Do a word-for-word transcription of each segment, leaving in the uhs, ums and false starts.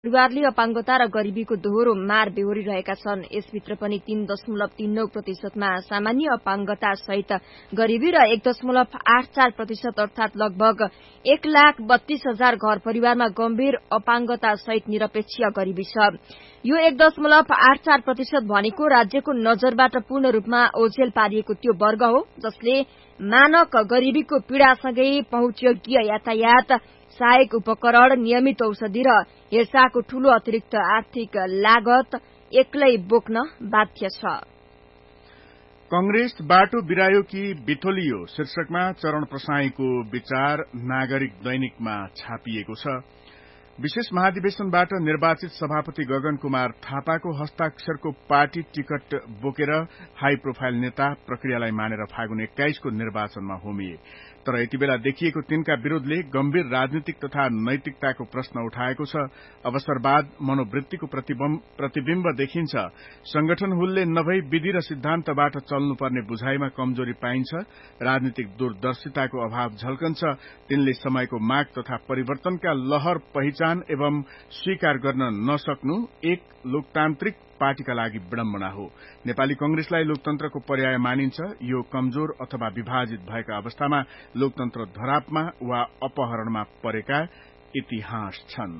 परिवारले अपाङ्गता र गरिबीको दोहोरो मार बेहोरिरहेका छन्। यसभित्र पनि तीन दशमलव तीन नौ प्रतिशतमा सामान्य अपाङ्गता सहित गरिबी र एक दशमलव आठ चार प्रतिशत अर्थात लगभग एक लाख बत्तीस हजार घर परिवारमा गम्भीर अपाङ्गता सहित निरपेक्षीय गरिबी छ। यो एक दशमलव आठ चार प्रतिशत भनेको राज्यको नजरबाट पूर्ण रूपमा ओझेल पारिएको त्यो वर्ग हो जसले मानक गरिबीको पीड़ासँगै पहुँचयोग्य यातायात, सहायक उपकरण, नियमित औषधि र हेरचाहको ठूलो अतिरिक्त आर्थिक लागत एक्लै बोक्न बाध्य छ। कंग्रेस बाटो बिरायो कि बिथोलियो शीर्षकमा चरण प्रसाईको विचार नागरिक दैनिकमा छापिएको छ। विशेष महाधिवेशनबाट निर्वाचित सभापति गगन कुमार थापाको हस्ताक्षरको पार्टी टिकट बोकेर हाई प्रोफाइल नेता प्रक्रियालाई मानेर फागुन एक्काइसको निर्वाचनमा होमिए। तर यति बेला देखिएको तिनका विरोधले गम्भीर राजनीतिक तथा नैतिकताको प्रश्न उठाएको छ। अवसरवाद मनोवृत्तिको प्रतिबिम्ब देखिन्छ। संगठन हुलले नभई विधि र सिद्धान्तबाट चल्नुपर्ने बुझाइमा कमजोरी पाइन्छ। राजनीतिक दूरदर्शिताको अभाव झल्कन्छ। तिनले समयको माग तथा परिवर्तनका लहर पहिचान एवं स्वीकार गर्न नसक्नु एक लोकतान्त्रिक पार्टीका लागि विडम्बना हो। नेपाली कंग्रेसलाई लोकतन्त्रको पर्याय मानिन्छ। यो कमजोर अथवा विभाजित भएका अवस्थामा लोकतन्त्र धरापमा वा अपहरणमा परेका इतिहास छन्।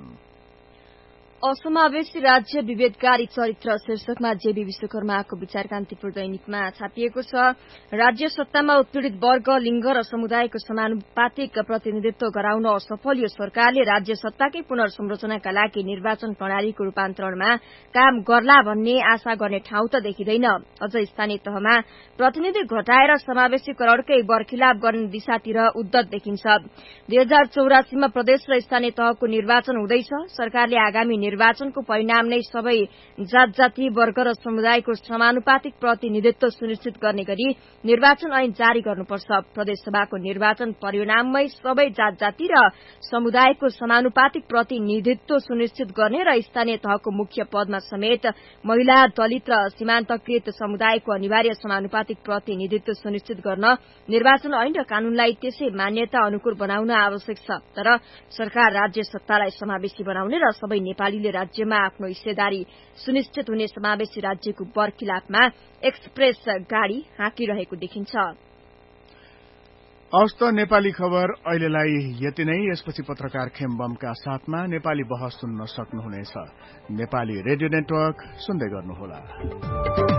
असमावेशी राज्य विभेदकारी चरित्र शीर्षकमा जेबी विश्वकर्माको विचार कान्तिपुर दैनिकमा छापिएको छ। राज्य सत्तामा उत्पीड़ित वर्ग, लिंग र समुदायको समानुपातिक प्रतिनिधित्व गराउन असफल यो सरकारले राज्य सत्ताकै पुनर्संरचनाका लागि निर्वाचन प्रणालीको रूपान्तरणमा काम गर्ला भन्ने आशा गर्ने ठाउँ त देखिँदैन। अझ स्थानीय तहमा प्रतिनिधि घटाएर समावेशीकरणकै बर्खिलाप गर्ने दिशातिर उद्यत देखिन्छ। दुई हजार चौरासीमा प्रदेश र स्थानीय तहको निर्वाचन हुँदैछ। सरकारले आगामी निर्वाचनको परिणाम नै सबै जात जाति वर्ग र समुदायको समानुपातिक प्रतिनिधित्व सुनिश्चित गर्ने गरी निर्वाचन ऐन जारी गर्नुपर्छ। प्रदेशसभाको निर्वाचन परिणाममै सबै जात जाति र समुदायको समानुपातिक प्रतिनिधित्व सुनिश्चित गर्ने र स्थानीय तहको मुख्य पदमा समेत महिला, दलित र सीमान्तकृत समुदायको अनिवार्य समानुपातिक प्रतिनिधित्व सुनिश्चित गर्न निर्वाचन ऐन र कानूनलाई त्यसै मान्यता अनुकूल बनाउन आवश्यक छ। तर सरकार राज्य सत्तालाई समावेशी बनाउने र सबै नेपाली राज्यमा आफ्नो हिस्सेदारी सुनिश्चित हुने समावेशी राज्यको बर्खिलापमा एक्सप्रेस गाड़ी हाँकिरहेको देखिन्छ। हवस् त नेपाली खबर अहिलेलाई यति नै। यसपछि पत्रकार खेमबमका साथमा नेपाली बहस सुन्न सक्नुहुनेछ। नेपाली रेडियो नेटवर्क सुन्दै गर्नुहोला।